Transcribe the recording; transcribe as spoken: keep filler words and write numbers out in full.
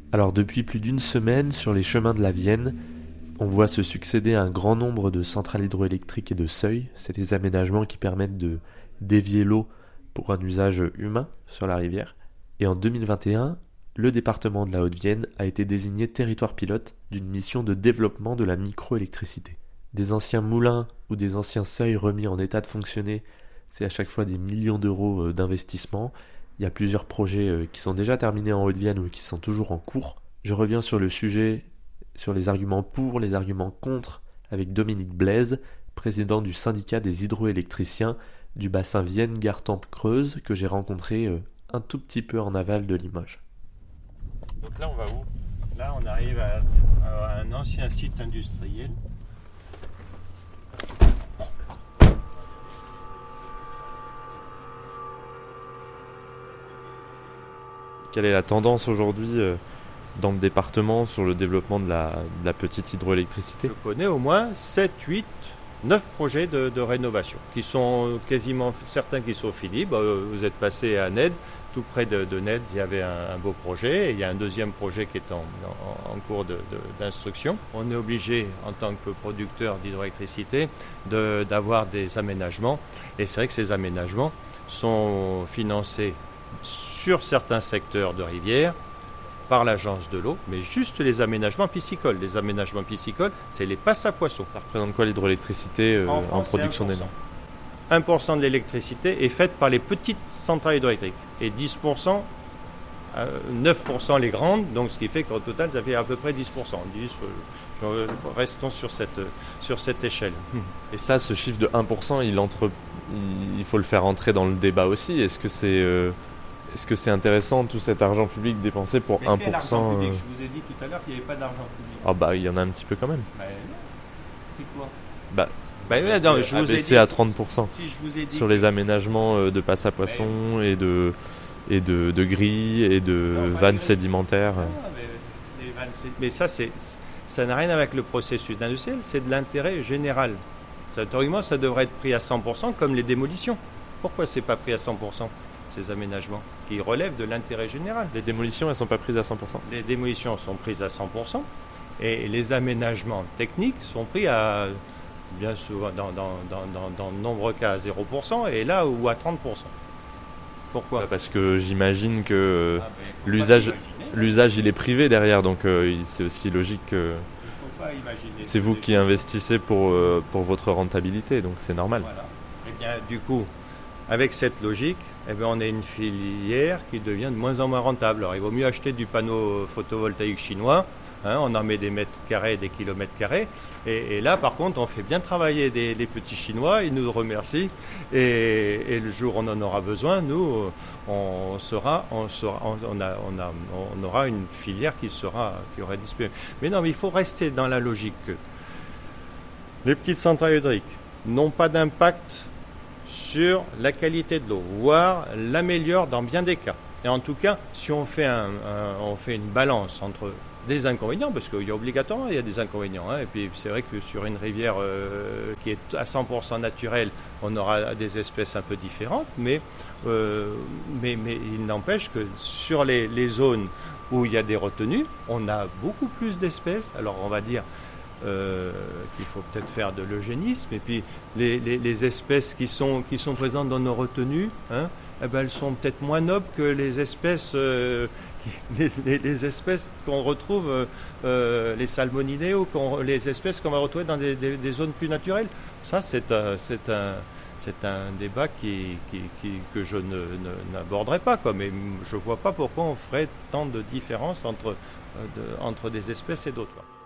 Alors depuis plus d'une semaine, sur les chemins de la Vienne, on voit se succéder un grand nombre de centrales hydroélectriques et de seuils. C'est des aménagements qui permettent de dévier l'eau pour un usage humain sur la rivière. Et en deux mille vingt et un, le département de la Haute-Vienne a été désigné territoire pilote d'une mission de développement de la microélectricité. Des anciens moulins ou des anciens seuils remis en état de fonctionner, c'est à chaque fois des millions d'euros d'investissement. Il y a plusieurs projets qui sont déjà terminés en Haute-Vienne ou qui sont toujours en cours. Je reviens sur le sujet, sur les arguments pour, les arguments contre, avec Dominique Blaise, président du syndicat des hydroélectriciens du bassin Vienne-Gartempe-Creuse, que j'ai rencontré un tout petit peu en aval de Limoges. Donc là, on va où ? Là, on arrive à, à un ancien site industriel. Quelle est la tendance aujourd'hui euh, dans le département sur le développement de la, de la petite hydroélectricité ? Je connais au moins sept, huit, neuf projets de, de rénovation qui sont quasiment certains qui sont finis. Bah, vous êtes passé à Ned, tout près de, de Ned, il y avait un, un beau projet et il y a un deuxième projet qui est en, en, en cours de, de, d'instruction. On est obligé, en tant que producteur d'hydroélectricité, de, d'avoir des aménagements et c'est vrai que ces aménagements sont financés sur certains secteurs de rivières par l'agence de l'eau, mais juste les aménagements piscicoles. Les aménagements piscicoles, c'est les passes à poissons. Ça représente quoi l'hydroélectricité euh, en, en production d'énergie ? un pour cent de l'électricité est faite par les petites centrales hydroélectriques et dix pour cent, euh, neuf pour cent les grandes, donc ce qui fait qu'au total, ça fait à peu près dix pour cent. dix, euh, restons sur cette, sur cette échelle. Et ça, ce chiffre de un pour cent, il, entre, il faut le faire entrer dans le débat aussi. Est-ce que c'est... Euh Est-ce que c'est intéressant tout cet argent public dépensé pour mais un quel pour cent argent public ? euh... Je vous ai dit tout à l'heure qu'il n'y avait pas d'argent public. Ah bah il y en a un petit peu quand même. Bah, c'est quoi ? Bah, bah ouais, non, je vous ai dit à trente pour cent si, si je vous ai dit sur les aménagements de passes à poissons et de et de, de grilles et de non, vannes sédimentaires. Non, mais, les vannes, mais ça c'est ça n'a rien avec le processus industriel, c'est de l'intérêt général. Théoriquement, ça devrait être pris à cent pour cent comme les démolitions. Pourquoi c'est pas pris à cent pour cent ? Ces aménagements qui relèvent de l'intérêt général. Les démolitions, elles ne sont pas prises à cent pour cent ? Les démolitions sont prises à cent pour cent et les aménagements techniques sont pris à, bien souvent, dans, dans, dans, dans, dans de nombreux cas à zéro pour cent et là ou à trente pour cent. Pourquoi ? Bah parce que j'imagine que ah l'usage, l'usage il est privé derrière, donc euh, c'est aussi logique que c'est vous qui investissez pour, euh, pour votre rentabilité, donc c'est normal. Voilà. Et bien, du coup, avec cette logique, eh bien, on a une filière qui devient de moins en moins rentable. Alors, il vaut mieux acheter du panneau photovoltaïque chinois, hein, on en met des mètres carrés, des kilomètres carrés, et, et là, par contre, on fait bien travailler des, des petits Chinois, ils nous remercient, et, et le jour où on en aura besoin, nous, on sera, on sera, on, on, a, on, a, on aura une filière qui sera, qui aura disparu. Mais non, mais il faut rester dans la logique que les petites centrales hydrauliques n'ont pas d'impact sur la qualité de l'eau, voire l'améliore dans bien des cas. Et en tout cas, si on fait, un, un, on fait une balance entre des inconvénients, parce qu'il y a obligatoirement il y a des inconvénients, hein, et puis c'est vrai que sur une rivière euh, qui est à cent pour cent naturelle, on aura des espèces un peu différentes, mais, euh, mais, mais il n'empêche que sur les, les zones où il y a des retenues, on a beaucoup plus d'espèces. Alors on va dire Euh, qu'il faut peut-être faire de l'eugénisme, et puis les, les, les espèces qui sont, qui sont présentes dans nos retenues, hein, eh ben, elles sont peut-être moins nobles que les espèces, euh, qui, les, les, les espèces qu'on retrouve, euh, les salmonidés, ou qu'on, les espèces qu'on va retrouver dans des, des, des zones plus naturelles. Ça, c'est un, c'est un, c'est un débat qui, qui, qui, que je ne, ne, n'aborderai pas, quoi. Mais je ne vois pas pourquoi on ferait tant de différence entre, euh, de, entre des espèces et d'autres, quoi.